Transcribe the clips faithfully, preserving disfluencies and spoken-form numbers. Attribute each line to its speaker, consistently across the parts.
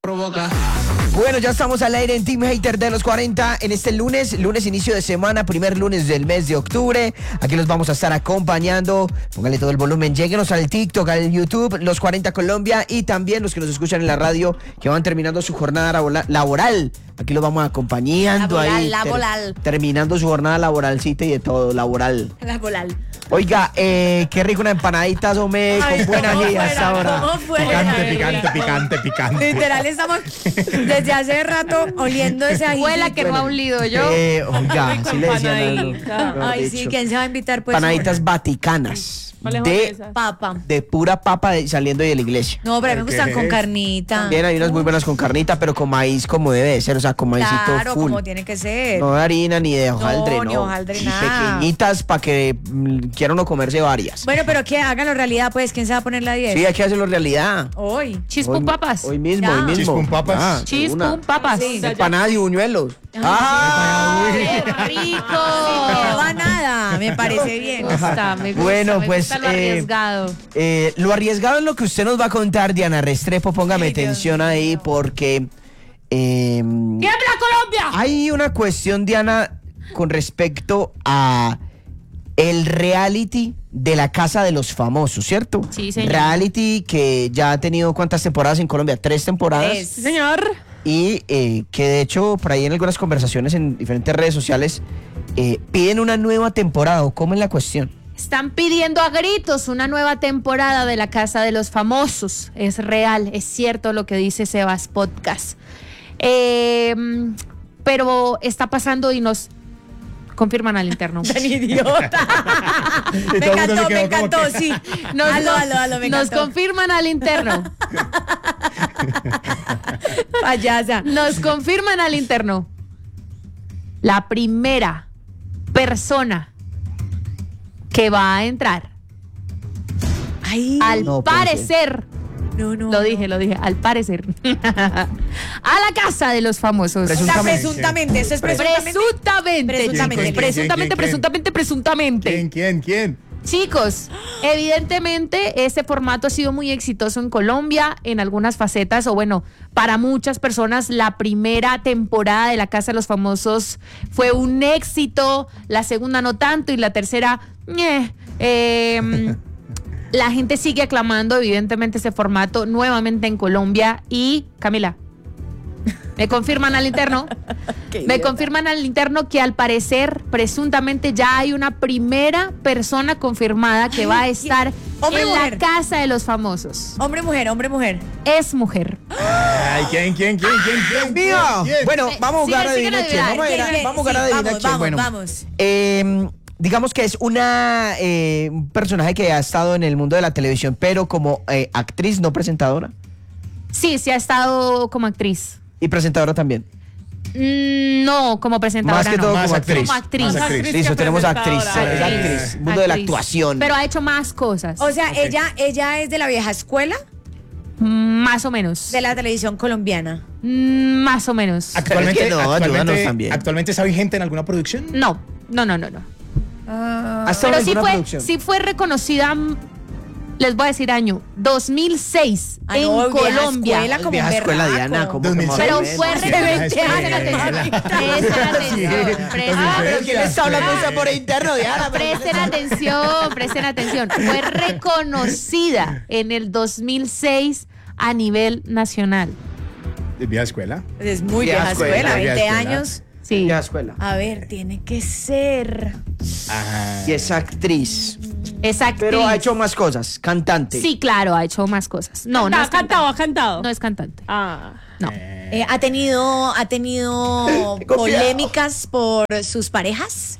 Speaker 1: Provoca.
Speaker 2: Bueno, ya estamos al aire en Team Hater de los cuarenta en este lunes, lunes inicio de semana, primer lunes del mes de octubre. Aquí los vamos a estar acompañando. Póngale todo el volumen, lléguenos al TikTok, al YouTube, los cuarenta Colombia y también los que nos escuchan en la radio que van terminando su jornada laboral. Aquí los vamos acompañando
Speaker 3: laboral,
Speaker 2: ahí.
Speaker 3: laboral.
Speaker 2: Ter, terminando su jornada laboralcita y de todo, laboral.
Speaker 3: Laboral.
Speaker 2: Oiga, eh, qué rico una empanadita, hombre, con buena guía hasta ahora.
Speaker 3: ¿Cómo fuera?
Speaker 4: Picante, picante, picante, picante.
Speaker 3: Literal, estamos desde hace rato oliendo ese ají.
Speaker 5: Huela que no ha olido yo.
Speaker 2: Eh, oiga, sí le decían algo.
Speaker 3: Ay, sí, ¿quién se va a invitar? Pues
Speaker 2: Panaditas vaticanas. De,
Speaker 3: papa.
Speaker 2: de pura papa de, saliendo de la iglesia.
Speaker 3: No, pero a mí me gustan con carnita.
Speaker 2: Bien, hay unas muy buenas con carnita, pero con maíz como debe de ser, o sea, con maízito
Speaker 3: Claro,
Speaker 2: full.
Speaker 3: como tiene que ser.
Speaker 2: No de harina ni de hojaldre, no.
Speaker 3: ni hojaldre, nada.
Speaker 2: Pequeñitas para que mm, quiera uno comerse varias.
Speaker 3: Bueno, pero que háganlo realidad, pues. ¿Quién se va a poner la diez?
Speaker 2: Sí, hay que hacerlo realidad.
Speaker 3: Hoy.
Speaker 5: Chispum papas.
Speaker 2: Hoy mismo,
Speaker 3: Ya.
Speaker 2: hoy mismo.
Speaker 4: Chispum papas.
Speaker 2: Ah,
Speaker 5: Chispum papas.
Speaker 3: Sí.
Speaker 2: empanadas y buñuelos. ¡Ah!
Speaker 5: ¡Qué
Speaker 3: No
Speaker 5: rico!
Speaker 3: va nada, me parece bien.
Speaker 5: Me gusta, me gusta,
Speaker 2: Bueno,
Speaker 5: me
Speaker 2: pues,
Speaker 5: gusta lo
Speaker 2: eh,
Speaker 5: arriesgado.
Speaker 2: Eh, lo arriesgado es lo que usted nos va a contar, Diana Restrepo. Póngame
Speaker 3: Ay, Dios
Speaker 2: atención
Speaker 3: mío.
Speaker 2: ahí porque eh,
Speaker 5: ¡Tiembla Colombia!
Speaker 2: hay una cuestión, Diana, con respecto a el reality de la Casa de los Famosos, ¿cierto?
Speaker 5: Sí, señor.
Speaker 2: Reality que ya ha tenido ¿cuántas temporadas en Colombia? Tres temporadas.
Speaker 3: Tres.
Speaker 5: Sí, señor.
Speaker 2: Y eh, que de hecho, por ahí en algunas conversaciones en diferentes redes sociales, eh, piden una nueva temporada. ¿O cómo es la cuestión?
Speaker 5: Están pidiendo a gritos una nueva temporada de la Casa de los Famosos. Es real, es cierto lo que dice Sebas Podcast. Eh, pero está pasando y nos confirman al interno.
Speaker 3: Tan idiota. Me
Speaker 4: todo el mundo
Speaker 3: encantó,
Speaker 4: se
Speaker 3: me
Speaker 4: quedó como
Speaker 3: encantó,
Speaker 4: que-
Speaker 3: sí.
Speaker 5: Nos,
Speaker 3: Aló, aló, aló, me
Speaker 5: nos
Speaker 3: encantó.
Speaker 5: confirman al interno.
Speaker 3: Payasa.
Speaker 5: Nos confirman al interno. La primera persona que va a entrar,
Speaker 3: Ay,
Speaker 5: al
Speaker 2: No puede
Speaker 5: parecer,
Speaker 3: no, no.
Speaker 5: lo
Speaker 3: no.
Speaker 5: dije, lo dije, al parecer, a la Casa de los Famosos.
Speaker 3: O sea,
Speaker 2: Presuntamente.
Speaker 3: presuntamente, eso es presuntamente.
Speaker 5: Presuntamente,
Speaker 3: Presuntamente.
Speaker 5: chicos,
Speaker 3: ¿Quién, quién,
Speaker 5: presuntamente,
Speaker 4: quién, quién?
Speaker 5: presuntamente, presuntamente.
Speaker 4: ¿Quién, quién, quién?
Speaker 5: Chicos, evidentemente este formato ha sido muy exitoso en Colombia en algunas facetas, o bueno, para muchas personas la primera temporada de La Casa de los Famosos fue un éxito, la segunda no tanto y la tercera, ñe. eh, la gente sigue aclamando evidentemente ese formato nuevamente en Colombia y Camila, me confirman al interno.
Speaker 3: Qué
Speaker 5: Me
Speaker 3: idiota.
Speaker 5: confirman al interno que al parecer, presuntamente, ya hay una primera persona confirmada que va a estar
Speaker 3: ¿Hombre
Speaker 5: en
Speaker 3: o
Speaker 5: la
Speaker 3: mujer?
Speaker 5: Casa de los Famosos.
Speaker 3: Hombre, mujer, hombre, mujer.
Speaker 5: Es mujer.
Speaker 4: Ay, ¿quién, quién, quién, quién, quién?
Speaker 2: ¡Mío!
Speaker 4: quién, quién?
Speaker 2: Bueno, vamos a jugar a
Speaker 5: sigan,
Speaker 2: adivinar
Speaker 5: sigan
Speaker 2: quién. Vamos a
Speaker 5: adivinar.
Speaker 2: adivinar-
Speaker 3: ¿Quién?
Speaker 2: vamos a jugar a
Speaker 3: Sí,
Speaker 2: adivinar
Speaker 3: vamos,
Speaker 2: quién.
Speaker 3: vamos,
Speaker 2: Bueno,
Speaker 3: vamos.
Speaker 2: Eh, digamos que es una eh, un personaje que ha estado en el mundo de la televisión, pero como eh, actriz, no presentadora.
Speaker 5: Sí, sí ha estado como actriz.
Speaker 2: Y presentadora también.
Speaker 5: Mm, no, como presentadora.
Speaker 2: Más que
Speaker 5: no.
Speaker 2: todo
Speaker 4: Más
Speaker 2: como
Speaker 4: actriz.
Speaker 2: actriz.
Speaker 5: Como actriz.
Speaker 4: Más
Speaker 1: Más
Speaker 4: actriz.
Speaker 1: actriz.
Speaker 2: Listo,
Speaker 1: que
Speaker 2: tenemos actriz.
Speaker 1: presentadora.
Speaker 2: Es
Speaker 5: Actriz,
Speaker 2: actriz. Mundo de la
Speaker 5: actriz.
Speaker 2: actuación.
Speaker 5: Pero ha hecho más cosas.
Speaker 3: O sea,
Speaker 4: Ok.
Speaker 3: ella, ella es de la vieja escuela
Speaker 5: Mm, más o menos.
Speaker 3: de la televisión colombiana.
Speaker 5: Mm, más o menos.
Speaker 4: Actualmente,
Speaker 2: Pero es que no, ayúdanos
Speaker 4: actualmente,
Speaker 2: también.
Speaker 4: actualmente está vigente en alguna producción.
Speaker 5: No, no, no, no, no.
Speaker 2: ¿Ha estado
Speaker 5: Pero
Speaker 2: en
Speaker 5: sí
Speaker 2: alguna
Speaker 5: fue,
Speaker 2: producción?
Speaker 5: sí fue reconocida, mm, les voy a decir año, dos mil seis
Speaker 3: Ah,
Speaker 5: en
Speaker 3: no, vieja
Speaker 5: Colombia.
Speaker 3: escuela, como
Speaker 2: Vieja
Speaker 3: un
Speaker 2: escuela,
Speaker 3: berraco.
Speaker 2: Diana, como
Speaker 4: dos mil seis.
Speaker 5: Pero
Speaker 2: que
Speaker 5: fue
Speaker 2: más o
Speaker 5: re-
Speaker 2: menos.
Speaker 5: presten atención, presten atención, presten
Speaker 2: Ah, pero
Speaker 5: atención.
Speaker 2: ¿quién está hablando usted por interno, Diana?
Speaker 5: Presten atención, presten atención. Fue reconocida en el dos mil seis a nivel nacional.
Speaker 4: ¿De vieja escuela?
Speaker 3: Es muy
Speaker 2: Vieja
Speaker 3: vieja
Speaker 2: escuela,
Speaker 3: escuela,
Speaker 4: vieja
Speaker 3: veinte
Speaker 4: escuela.
Speaker 3: años.
Speaker 5: Sí.
Speaker 2: Vieja escuela.
Speaker 3: A ver, tiene que ser.
Speaker 4: Ajá.
Speaker 2: Y es actriz.
Speaker 5: Es actriz.
Speaker 2: Pero ha hecho más cosas. Cantante.
Speaker 5: Sí, claro, ha hecho más cosas. No, no
Speaker 1: ¿Ha
Speaker 5: es
Speaker 1: cantado? ¿Ha
Speaker 5: cantante.
Speaker 1: cantado?
Speaker 5: No es cantante.
Speaker 1: Ah.
Speaker 5: No.
Speaker 3: Eh, ¿Ha tenido, ha tenido
Speaker 2: Confiado.
Speaker 3: polémicas por sus parejas?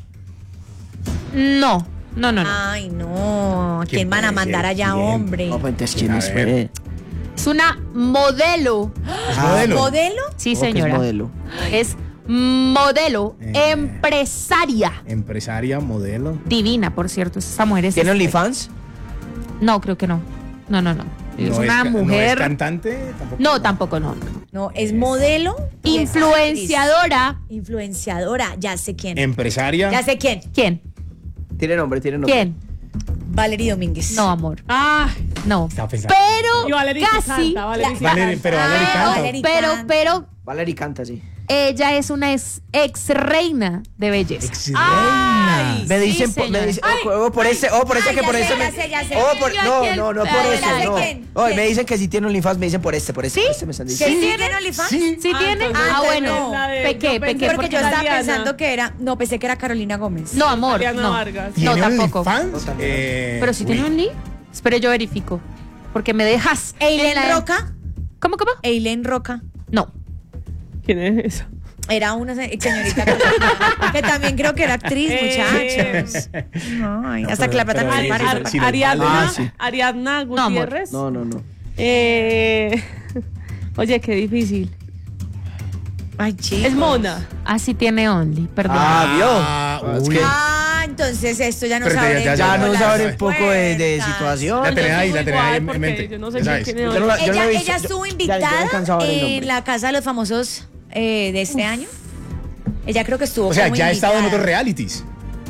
Speaker 5: No, no, no, no.
Speaker 3: Ay, no. ¿A
Speaker 4: ¿Quién
Speaker 3: quién van a
Speaker 4: puede
Speaker 3: mandar
Speaker 4: ser?
Speaker 3: allá,
Speaker 4: ¿Quién?
Speaker 3: hombre?
Speaker 2: No, pues entonces, ¿quién
Speaker 4: A
Speaker 2: es?
Speaker 4: ver.
Speaker 2: Eh,
Speaker 5: Es una modelo.
Speaker 4: ¿Es
Speaker 2: Ah,
Speaker 4: modelo?
Speaker 3: ¿Modelo?
Speaker 5: Sí,
Speaker 2: ¿cómo que es
Speaker 5: señora.
Speaker 2: modelo?
Speaker 5: Es modelo,
Speaker 4: Eh.
Speaker 5: empresaria.
Speaker 4: Empresaria, modelo.
Speaker 5: Divina, por cierto. Esa mujer es.
Speaker 2: ¿Tiene OnlyFans?
Speaker 5: No, creo que no. No, no, no. Es
Speaker 4: No
Speaker 5: una
Speaker 4: ca- ¿No es
Speaker 5: mujer.
Speaker 4: cantante? Tampoco.
Speaker 5: No, tampoco, no. no.
Speaker 3: No, es modelo. y es
Speaker 5: Influenciadora.
Speaker 3: actriz. Influenciadora, ya sé quién.
Speaker 4: Empresaria.
Speaker 3: Ya sé quién.
Speaker 5: ¿Quién?
Speaker 2: Tiene nombre, tiene nombre.
Speaker 5: ¿Quién?
Speaker 3: Valerie Domínguez.
Speaker 5: No, amor.
Speaker 1: Ah,
Speaker 5: No.
Speaker 4: Estaba pensando.
Speaker 5: Pero
Speaker 1: Y Valerie sí
Speaker 5: casi.
Speaker 1: canta, Valerie sí
Speaker 4: Valerie-
Speaker 1: canta.
Speaker 4: pero Valerie
Speaker 3: Ah,
Speaker 4: canta.
Speaker 3: Valerie
Speaker 5: Pero,
Speaker 3: canta.
Speaker 5: pero
Speaker 2: Valerie canta, sí.
Speaker 5: ella es una ex, ex reina de belleza.
Speaker 4: Ex reina.
Speaker 5: Ay,
Speaker 2: Me
Speaker 5: sí,
Speaker 2: dicen, por, me
Speaker 5: señora.
Speaker 2: dicen oh, oh, por ese, oh, por ese
Speaker 3: Ay,
Speaker 2: que
Speaker 3: ya
Speaker 2: por
Speaker 3: sé,
Speaker 2: ese.
Speaker 3: ya
Speaker 2: me-
Speaker 3: sé, ya sé.
Speaker 2: Oh, por,
Speaker 5: Yo
Speaker 2: no,
Speaker 5: aquí el
Speaker 2: no, no, por
Speaker 5: pelo.
Speaker 2: ese,
Speaker 3: Ya sé
Speaker 2: no.
Speaker 3: quién,
Speaker 2: Oh,
Speaker 3: quién.
Speaker 2: me dicen que si tiene OnlyFans, me dicen por este, por este.
Speaker 5: ¿Sí?
Speaker 2: por este me están
Speaker 3: ¿Que
Speaker 2: diciendo.
Speaker 3: sí tiene OnlyFans?
Speaker 4: Sí.
Speaker 5: ¿Sí
Speaker 1: Ah,
Speaker 5: tiene?
Speaker 1: entonces
Speaker 5: Ah,
Speaker 3: no,
Speaker 5: bueno.
Speaker 1: la de-
Speaker 5: Pequé,
Speaker 1: yo pensé
Speaker 5: pequé.
Speaker 3: Porque yo
Speaker 1: era
Speaker 3: estaba
Speaker 1: Diana.
Speaker 3: pensando que era. No, pensé que era Carolina Gómez.
Speaker 5: No, amor,
Speaker 1: Mariana
Speaker 5: no.
Speaker 1: Vargas.
Speaker 5: No,
Speaker 4: ¿Tiene
Speaker 5: tampoco.
Speaker 4: OnlyFans?
Speaker 2: No,
Speaker 4: Eh,
Speaker 5: Pero si tiene
Speaker 4: uy.
Speaker 5: un link, espere, yo verifico. Porque me dejas. en
Speaker 3: Eileen
Speaker 5: la-
Speaker 3: Roca.
Speaker 5: ¿Cómo, cómo?
Speaker 3: Eileen Roca.
Speaker 5: No.
Speaker 1: ¿Quién es eso?
Speaker 3: Era una se- señorita colombiana, que también creo que era actriz,
Speaker 1: Eh.
Speaker 3: muchachos. Ay, hasta
Speaker 4: pero-
Speaker 3: que la plata
Speaker 4: pero
Speaker 3: no
Speaker 4: ahí
Speaker 3: se
Speaker 4: es
Speaker 3: para.
Speaker 4: el cine.
Speaker 1: Ariadna,
Speaker 2: Ah, sí.
Speaker 1: Ariadna
Speaker 5: amor.
Speaker 1: Gutiérrez.
Speaker 2: No, no, no.
Speaker 1: Eh, oye, qué difícil.
Speaker 3: Ay, chicos.
Speaker 1: Es Mona.
Speaker 5: Ah, sí tiene Only, perdón.
Speaker 2: Ah, vio.
Speaker 4: Ah,
Speaker 2: Es
Speaker 4: uy.
Speaker 2: que
Speaker 3: Ah, entonces esto ya nos
Speaker 4: Pero ya-
Speaker 3: abre.
Speaker 4: ya-
Speaker 2: ya
Speaker 4: ya-
Speaker 2: nos
Speaker 4: ya-
Speaker 2: abre
Speaker 4: ya-
Speaker 2: un poco de, de
Speaker 3: puertas.
Speaker 2: situación.
Speaker 4: La tenés ahí,
Speaker 1: Yo
Speaker 4: la
Speaker 1: sigo
Speaker 4: tenés ahí
Speaker 1: igual
Speaker 4: en
Speaker 1: porque
Speaker 4: mente.
Speaker 1: yo no sé
Speaker 4: Ya
Speaker 1: quién
Speaker 4: sabes.
Speaker 1: tiene
Speaker 2: Yo no
Speaker 1: Only.
Speaker 2: la- yo no
Speaker 3: Ella,
Speaker 2: he visto-
Speaker 3: ella
Speaker 2: yo-
Speaker 3: estuvo
Speaker 2: ya- ya
Speaker 3: invitada
Speaker 2: no alcanzaba a ver el
Speaker 3: en
Speaker 2: nombre.
Speaker 3: la Casa de los Famosos eh, de este año. Ella creo que estuvo
Speaker 4: O sea,
Speaker 3: como
Speaker 4: ya ha estado en
Speaker 3: invitada.
Speaker 4: otros realities.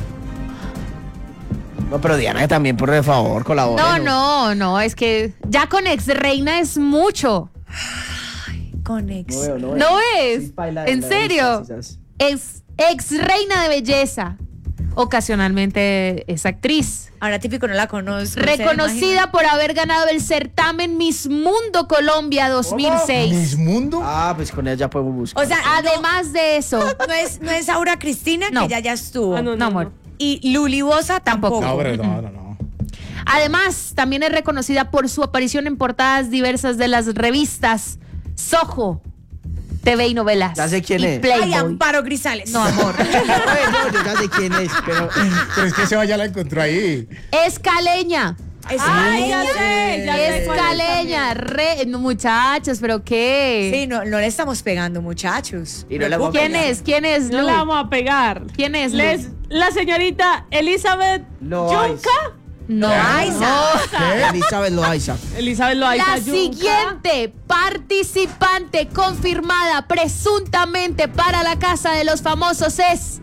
Speaker 2: No, pero Diana también, por favor, colabora.
Speaker 5: No, no, no, es que ya con ex reina es mucho.
Speaker 3: Con ex.
Speaker 2: No veo, no veo.
Speaker 5: ¿No es?
Speaker 2: Sí, baila de
Speaker 5: ¿En
Speaker 2: la
Speaker 5: serio?
Speaker 2: risa, quizás.
Speaker 5: Ex, ex reina de belleza. Ocasionalmente es actriz.
Speaker 3: Ahora típico no la conozco.
Speaker 5: Reconocida por haber ganado el certamen Miss Mundo Colombia dos mil seis.
Speaker 4: Miss Mundo.
Speaker 2: Ah, pues con ella ya podemos buscar.
Speaker 3: O sea,
Speaker 5: Además de eso,
Speaker 3: no, no es, no es Aura Cristina,
Speaker 5: No.
Speaker 3: que ella ya estuvo.
Speaker 1: Ah, no,
Speaker 5: no, amor.
Speaker 3: Y Luli Bosa tampoco.
Speaker 4: No, pero no, no, no.
Speaker 5: Además, también es reconocida por su aparición en portadas diversas de las revistas Soho, T V y novelas.
Speaker 2: Ya sé quién
Speaker 5: y
Speaker 2: es.
Speaker 3: Ay,
Speaker 5: Playboy.
Speaker 3: Amparo Grisales.
Speaker 5: No, amor.
Speaker 2: Oye, no, yo ya sé quién es, pero.
Speaker 4: Pero es que Seba ya la encontró ahí.
Speaker 5: Es caleña.
Speaker 3: Es
Speaker 1: Ay,
Speaker 3: ella.
Speaker 1: ya sé, ya sé
Speaker 5: Es
Speaker 1: cuál es
Speaker 5: caleña. Re, no, muchachos, pero qué.
Speaker 3: Sí, no, no le estamos pegando, muchachos.
Speaker 2: Y no le vamos a
Speaker 5: ¿Quién
Speaker 2: pegar.
Speaker 5: es? ¿Quién es?
Speaker 1: No
Speaker 5: Lu?
Speaker 1: la vamos a pegar.
Speaker 5: ¿Quién es? Lu?
Speaker 1: Les- la señorita Elizabeth
Speaker 2: Loaiza.
Speaker 1: Yunca.
Speaker 5: No.
Speaker 3: Loaiza.
Speaker 2: ¿Qué? Elizabeth Loaiza.
Speaker 1: Elizabeth Loaiza
Speaker 5: La
Speaker 1: Yunca.
Speaker 5: siguiente participante confirmada presuntamente para la Casa de los Famosos es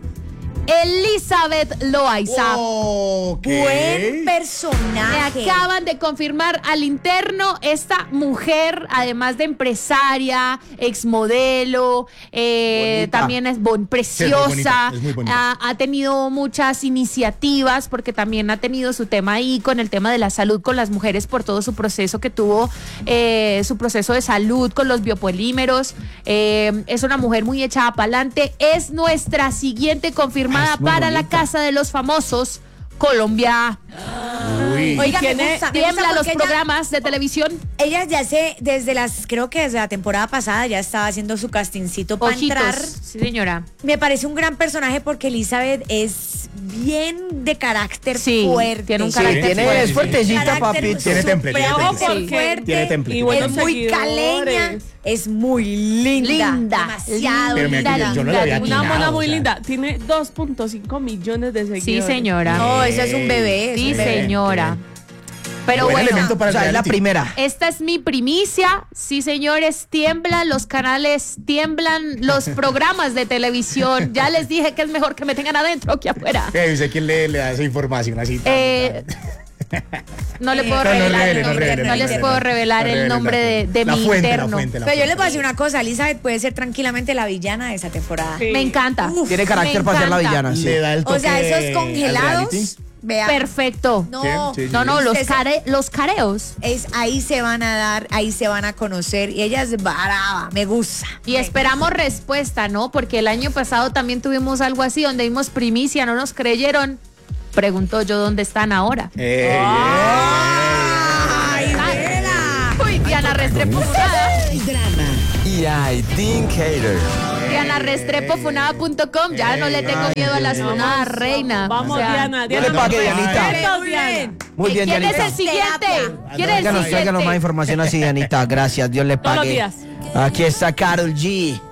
Speaker 5: Elizabeth Loaiza.
Speaker 4: Ok.
Speaker 3: Buen
Speaker 5: Me
Speaker 3: personaje.
Speaker 5: acaban de confirmar al interno esta mujer, además de empresaria, exmodelo, eh,
Speaker 2: Bonita.
Speaker 5: también es bon-
Speaker 4: Sí, es muy
Speaker 5: preciosa,
Speaker 4: bonita, es muy bonita.
Speaker 5: ha, ha tenido muchas iniciativas porque también ha tenido su tema ahí con el tema de la salud con las mujeres por todo su proceso que tuvo, eh, su proceso de salud con los biopolímeros. Eh, es una mujer muy echada para adelante. Es nuestra siguiente confirmada
Speaker 2: Ah, es muy
Speaker 5: para la
Speaker 2: bonita.
Speaker 5: Casa de los Famosos, Colombia.
Speaker 4: Uy.
Speaker 3: Oiga, me
Speaker 1: tiene-
Speaker 3: gusta, me gusta
Speaker 5: Tiembla los
Speaker 3: porque ella-
Speaker 5: programas de televisión.
Speaker 3: Ella ya sé, desde las, creo que desde la temporada pasada ya estaba haciendo su castingcito para
Speaker 5: Ojitos.
Speaker 3: entrar.
Speaker 5: Sí, señora.
Speaker 3: Me parece un gran personaje porque Elizabeth es bien de carácter
Speaker 5: Sí,
Speaker 3: fuerte.
Speaker 5: tiene un
Speaker 2: Sí,
Speaker 5: carácter
Speaker 2: tiene,
Speaker 5: fuerte.
Speaker 2: es fuertecita,
Speaker 3: Carácter
Speaker 2: papito.
Speaker 4: Tiene temple, tiene
Speaker 3: súper
Speaker 4: temple.
Speaker 1: Ojo, porque-
Speaker 3: fuerte.
Speaker 4: Tiene temple.
Speaker 1: Y buenos
Speaker 3: es muy
Speaker 1: seguidores.
Speaker 3: caleña, es muy linda.
Speaker 5: Linda,
Speaker 3: Demasiado
Speaker 4: Pero mira
Speaker 3: linda.
Speaker 4: que yo no la había
Speaker 5: linda,
Speaker 1: Una
Speaker 4: atinado,
Speaker 1: mona
Speaker 4: o
Speaker 1: muy
Speaker 4: sea.
Speaker 1: linda. Tiene dos punto cinco millones de seguidores.
Speaker 5: Sí, señora.
Speaker 3: No, eso es un bebé. es
Speaker 5: Sí,
Speaker 3: un bebé.
Speaker 5: señora. Pero
Speaker 4: Buen
Speaker 5: bueno,
Speaker 4: elemento para
Speaker 2: O sea,
Speaker 4: el
Speaker 2: es la
Speaker 4: reality.
Speaker 2: primera.
Speaker 5: esta es mi primicia. Sí, señores, tiemblan los canales, tiemblan los programas de televisión. Ya les dije que es mejor que me tengan adentro que afuera.
Speaker 4: Eh, ¿Usted quién le, le da esa información así? tan-
Speaker 5: Eh, no le puedo
Speaker 3: No, no
Speaker 5: revelar,
Speaker 3: revele, no
Speaker 5: el-
Speaker 3: revele,
Speaker 5: no
Speaker 3: no
Speaker 5: les
Speaker 3: revele,
Speaker 5: puedo
Speaker 3: no
Speaker 5: revelar el
Speaker 4: revele,
Speaker 5: nombre de, de
Speaker 4: la
Speaker 5: mi
Speaker 4: fuente, la
Speaker 5: interno.
Speaker 4: fuente, la
Speaker 3: Pero yo les
Speaker 4: fuente.
Speaker 3: voy a decir una cosa, Elizabeth puede ser tranquilamente la villana de esa temporada.
Speaker 1: Sí.
Speaker 5: Me encanta.
Speaker 3: Uf,
Speaker 2: Tiene carácter
Speaker 5: me
Speaker 2: para ser la
Speaker 5: encanta.
Speaker 2: villana, sí.
Speaker 4: Le da el toque
Speaker 3: O sea, esos
Speaker 4: al
Speaker 3: congelados,
Speaker 4: reality.
Speaker 3: vea.
Speaker 5: Perfecto.
Speaker 3: No,
Speaker 4: Sí, sí, sí.
Speaker 5: No, no, los,
Speaker 3: Ustedes-
Speaker 5: care- los careos.
Speaker 3: es ahí se van a dar, ahí se van a conocer y ella es brava, me gusta.
Speaker 5: Y esperamos respuesta, ¿no? Porque el año pasado también tuvimos algo así donde vimos primicia, no nos creyeron. Pregunto yo dónde están ahora.
Speaker 4: Eh,
Speaker 3: Ay, vela.
Speaker 5: Uy, Diana Restrepo funada.
Speaker 6: Y I think hater.
Speaker 5: Diana Restrepo funada punto com. Ya no le tengo miedo a las funadas, reina.
Speaker 1: Vamos,
Speaker 5: O sea,
Speaker 1: Diana.
Speaker 2: Yo
Speaker 1: Diana.
Speaker 2: le pagué,
Speaker 1: no,
Speaker 2: Dianita.
Speaker 1: Diana.
Speaker 3: Muy bien.
Speaker 2: Muy bien,
Speaker 5: ¿Quién es
Speaker 2: Dianita.
Speaker 5: el siguiente? ¿Quién es el
Speaker 2: Tráiganos, tráiganos más
Speaker 5: siguiente?
Speaker 2: información así, Dianita. Gracias, Dios le
Speaker 1: Todos los
Speaker 2: pague.
Speaker 1: días.
Speaker 2: Aquí está Karol G.